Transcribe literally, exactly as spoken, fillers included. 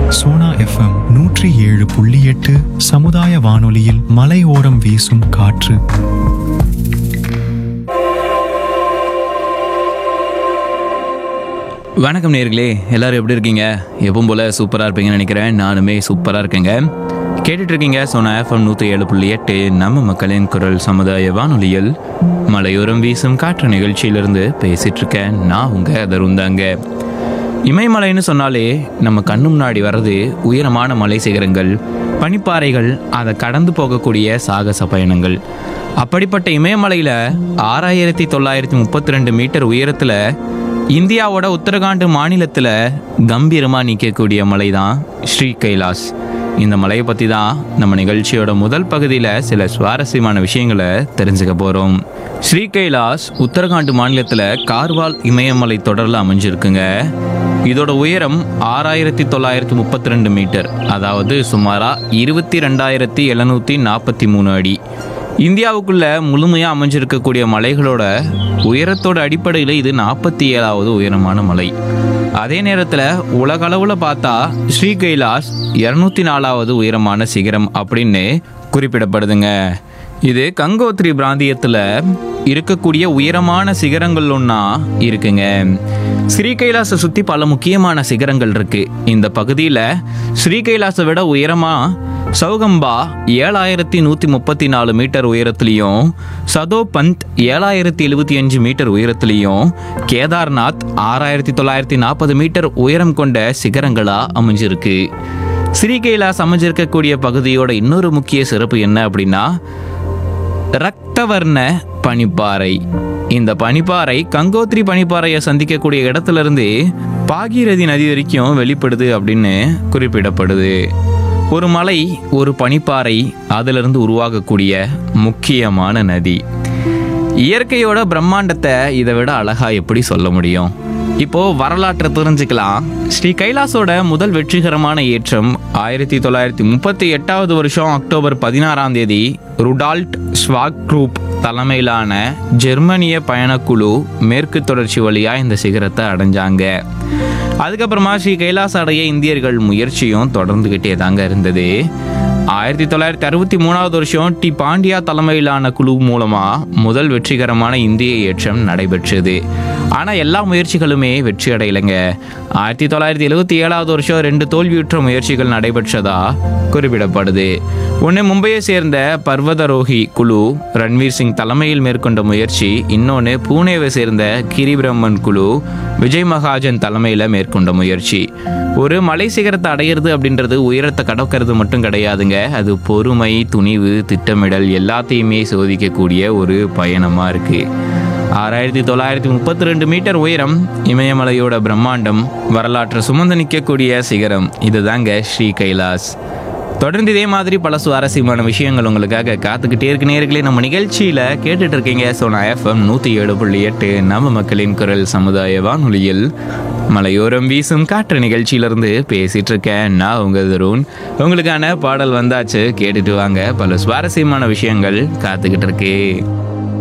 Sona FM நூற்றி ஏழு புள்ளி எட்டு சமுதாய வானொலியில் மலையோரம் வீசும் காற்று. வணக்கம் நேயர்களே, எல்லாரும் எப்படி இருக்கீங்க? எப்பவும் போல சூப்பராக இருப்பீங்கன்னு நினைக்கிறேன். நானுமே சூப்பராக இருக்கேங்க. கேட்டுட்டு இருக்கீங்க சோனா எஃப்எம் நூற்றி ஏழு புள்ளி எட்டு நம்ம மக்களின் குரல் சமுதாய வானொலியில் மலையோரம் வீசும் காற்று நிகழ்ச்சியிலிருந்து பேசிட்டு இருக்கேன். நான் உங்க தருந்தாங்க. இமயமலைன்னு சொன்னாலே நம்ம கண்ணு முன்னாடி வர்றது உயரமான மலை சிகரங்கள், பனிப்பாறைகள், அதை கடந்து போகக்கூடிய சாகச பயணங்கள். அப்படிப்பட்ட இமயமலையில் ஆறாயிரத்தி தொள்ளாயிரத்தி முப்பத்தி ரெண்டு மீட்டர் உயரத்தில் இந்தியாவோட உத்தரகாண்ட் மாநிலத்தில் கம்பீரமாக நிற்கக்கூடிய மலை தான் ஸ்ரீ கைலாஷ். இந்த மலையை பற்றி தான் நம்ம நிகழ்ச்சியோட முதல் பகுதியில் சில சுவாரஸ்யமான விஷயங்களை தெரிஞ்சுக்க போகிறோம். ஸ்ரீ கைலாஷ் உத்தரகாண்ட் மாநிலத்தில் கார்வால் இமயமலை தொடரில் அமைஞ்சிருக்குங்க. இதோட உயரம் ஆறாயிரத்தி தொள்ளாயிரத்தி முப்பத்தி ரெண்டு மீட்டர், அதாவது சுமாராக இருபத்தி ரெண்டாயிரத்தி எழுநூற்றி நாற்பத்தி மூணு அடி. இந்தியாவுக்குள்ள முழுமையாக அமைஞ்சிருக்கக்கூடிய மலைகளோட உயரத்தோட அடிப்படையில் இது நாற்பத்தி ஏழாவது உயரமான மலை. அதே நேரத்தில் உலக அளவில் பார்த்தா ஸ்ரீ கைலாஷ் இரநூத்தி நாலாவது உயரமான சிகரம் அப்படின்னு குறிப்பிடப்படுதுங்க. இது கங்கோத்ரி பிராந்தியத்தில் இருக்கக்கூடிய உயரமான சிகரங்கள் ஒன்றா இருக்குங்க. ஸ்ரீ கைலாஷை சுற்றி பல முக்கியமான சிகரங்கள் இருக்கு. இந்த பகுதியில் ஸ்ரீ கைலாஷை விட உயரமாக சௌகம்பா ஏழாயிரத்தி நூற்றி முப்பத்தி நாலு மீட்டர் உயரத்துலையும், சதோபந்த் ஏழாயிரத்தி எழுபத்தி அஞ்சு மீட்டர் உயரத்துலையும், கேதார்நாத் ஆறாயிரத்தி தொள்ளாயிரத்தி நாற்பது மீட்டர் உயரம் கொண்ட சிகரங்களாக அமைஞ்சிருக்கு. ஸ்ரீ கைலாஷ் அமைஞ்சிருக்கக்கூடிய பகுதியோட இன்னொரு முக்கிய சிறப்பு என்ன அப்படின்னா ரக்தவர்ண பனிப்பாறை. இந்த பனிப்பாறை கங்கோத்ரி பனிப்பாறையை சந்திக்கக்கூடிய இடத்துல இருந்து பாகீரதி நதி வரைக்கும் வெளிப்படுது அப்படின்னு குறிப்பிடப்படுது. ஒரு மலை, ஒரு பனிப்பாறை, அதிலிருந்து உருவாகக்கூடிய முக்கியமான நதி. இயற்கையோட பிரம்மாண்டத்தை இதை விட அழகா எப்படி சொல்ல முடியும்? இப்போ வரலாற்றை தெரிஞ்சுக்கலாம். ஸ்ரீ கைலாஷோட முதல் வெற்றிகரமான ஏற்றம் ஆயிரத்தி தொள்ளாயிரத்தி முப்பத்தி எட்டாவது வருஷம் அக்டோபர் பதினாறாம் தேதி ருடால்ட் ஸ்வாக்ரூப் தலைமையிலான ஜெர்மனிய பயணக்குழு மேற்கு தொடர்ச்சி வழியா இந்த சிகரத்தை அடைஞ்சாங்க. அதுக்கப்புறமா ஸ்ரீ கைலாஷ் அடைய இந்தியர்கள் முயற்சியும் தொடர்ந்துகிட்டே தாங்க இருந்தது. ஆயிரத்தி தொள்ளாயிரத்தி அறுபத்தி மூணாவது வருஷம் டி பாண்டியா தலைமையிலான குழு மூலமா முதல் வெற்றிகரமான இந்திய ஏற்றம் நடைபெற்றது. ஆனால் எல்லா முயற்சிகளுமே வெற்றி அடையலைங்க. ஆயிரத்தி தொள்ளாயிரத்தி எழுபத்தி ஏழாவது வருஷம் ரெண்டு தோல்வியுற்ற முயற்சிகள் நடைபெற்றதா குறிப்பிடப்படுது. ஒன்று மும்பையை சேர்ந்த பர்வதரோஹி குழு ரன்வீர் சிங் தலைமையில் மேற்கொண்ட முயற்சி, இன்னொன்று பூனேவை சேர்ந்த கிரி பிரம்மன் குழு விஜய் மகாஜன் தலைமையில் மேற்கொண்ட முயற்சி. ஒரு மலை சிகரத்தை அடையிறது அப்படின்றது உயரத்தை கடக்கிறது மட்டும் கிடையாதுங்க. அது பொறுமை, துணிவு, திட்டமிடல் எல்லாத்தையுமே சோதிக்கக்கூடிய ஒரு பயணமாக இருக்குது. ஆறாயிரத்தி தொள்ளாயிரத்தி முப்பத்தி ரெண்டு மீட்டர் உயரம், இமயமலையோட பிரம்மாண்டம், வரலாற்றை சுமந்து நிற்கக்கூடிய சிகரம், இதுதாங்க ஸ்ரீ கைலாஷ். தொடர்ந்து இதே மாதிரி பல சுவாரஸ்யமான விஷயங்கள் உங்களுக்காக காத்துக்கிட்டே இருக்கு நேயர்களே. நம்ம நிகழ்ச்சியில் கேட்டுட்டு இருக்கீங்க சோனா எஃப்எம் நூற்றி ஏழு புள்ளி எட்டு நம்ம மக்களின் குரல் சமுதாய வானொலியில் மலையோரம் வீசும் காற்று நிகழ்ச்சியிலிருந்து பேசிட்டு இருக்கேன். நான் உங்க தருண். உங்களுக்கான பாடல் வந்தாச்சு, கேட்டுட்டு வாங்க. பல சுவாரஸ்யமான விஷயங்கள் காத்துக்கிட்டு இருக்கு.